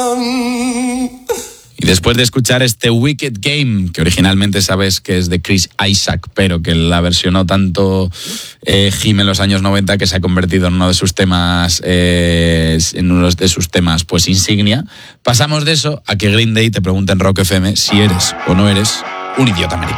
Y después de escuchar este Wicked Game, que originalmente sabes que es de Chris Isaak, pero que la versionó tanto Jim en los años 90 que se ha convertido en uno de sus temas, pues insignia, pasamos de eso a que Green Day te pregunte en Rock FM si eres o no eres un idiota americano.